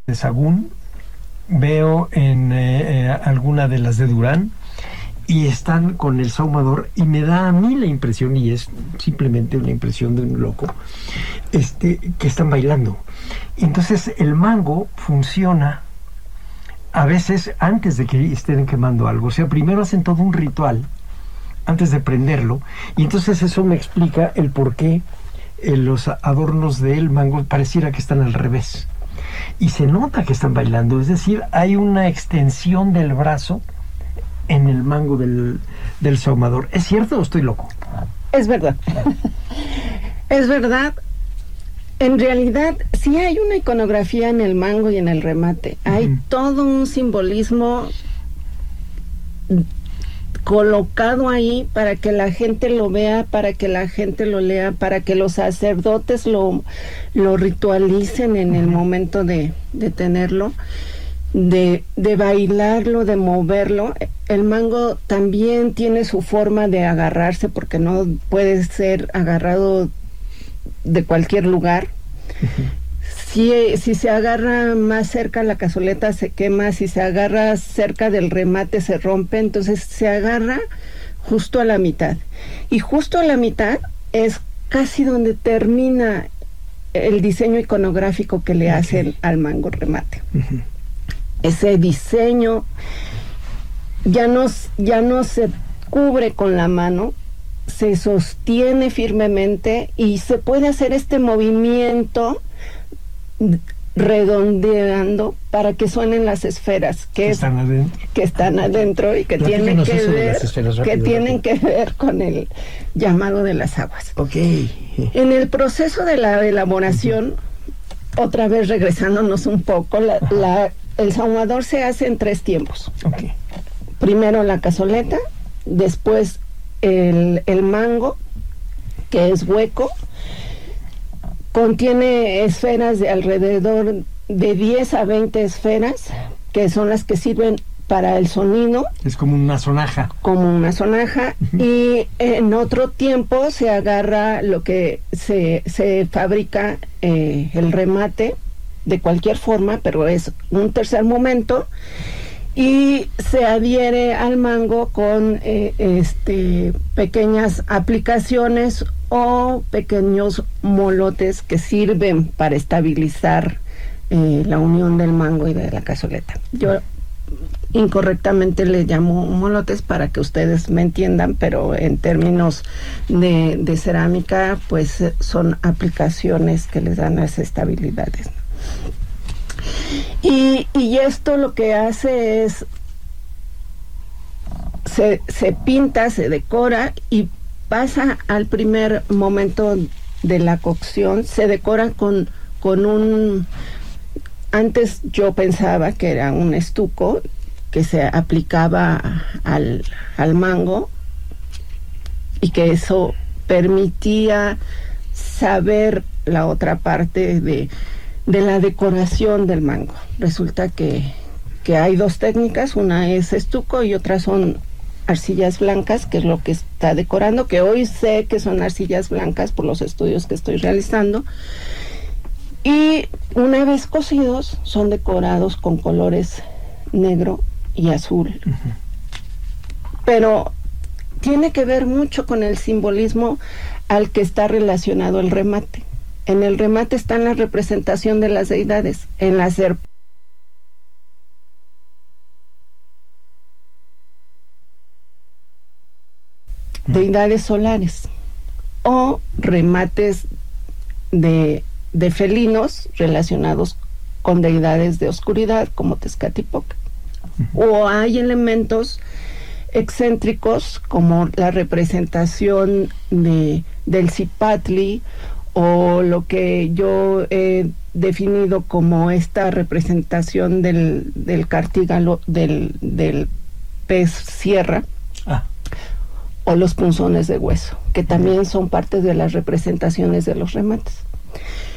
de Sahagún, veo en alguna de las de Durán, y están con el sahumador, y me da a mí la impresión, y es simplemente una impresión de un loco, que están bailando. Entonces el mango funciona a veces antes de que estén quemando algo. O sea, primero hacen todo un ritual antes de prenderlo, y entonces eso me explica el por qué los adornos del mango pareciera que están al revés. Y se nota que están bailando, es decir, hay una extensión del brazo en el mango del sahumador. ¿Es cierto o estoy loco? Es verdad. Es verdad. En realidad, sí hay una iconografía en el mango y en el remate. Hay todo un simbolismo colocado ahí para que la gente lo vea, para que la gente lo lea, para que los sacerdotes lo ritualicen en el momento de tenerlo, de bailarlo, de moverlo. El mango también tiene su forma de agarrarse, porque no puede ser agarrado de cualquier lugar. Si se agarra más cerca la cazoleta se quema, si se agarra cerca del remate se rompe, entonces se agarra justo a la mitad. Y justo a la mitad es casi donde termina el diseño iconográfico que le hacen al mango remate. Ese diseño ya no se cubre con la mano, se sostiene firmemente y se puede hacer este movimiento redondeando para que suenen las esferas que están adentro y que tienen que ver con el llamado de las aguas. En el proceso de la elaboración, otra vez regresándonos un poco, el sahumador se hace en 3 tiempos. Primero la cazoleta, después el mango, que es hueco, contiene esferas de alrededor de 10 a 20 esferas, que son las que sirven para el sonido. Es como una sonaja. Y en otro tiempo se agarra lo que se fabrica, el remate, de cualquier forma, pero es un tercer momento, y se adhiere al mango con pequeñas aplicaciones o pequeños molotes que sirven para estabilizar la unión del mango y de la cazoleta. Yo incorrectamente le llamo molotes para que ustedes me entiendan, pero en términos de cerámica, pues son aplicaciones que les dan las estabilidades. Y esto lo que hace es se pinta, se decora y pasa al primer momento de la cocción. Se decora con un... Antes yo pensaba que era un estuco que se aplicaba al mango y que eso permitía saber la otra parte de la decoración del mango. Resulta que hay 2 técnicas, una es estuco y otra son arcillas blancas, que es lo que está decorando, que hoy sé que son arcillas blancas por los estudios que estoy realizando, y una vez cocidos son decorados con colores negro y azul. Pero tiene que ver mucho con el simbolismo al que está relacionado el remate. En el remate está la representación de las deidades, en la deidades solares o remates de felinos relacionados con deidades de oscuridad como Tezcatlipoca. O hay elementos excéntricos como la representación del Cipatli, o lo que yo he definido como esta representación del cartígalo, del pez sierra, o los punzones de hueso, que también son parte de las representaciones de los remates.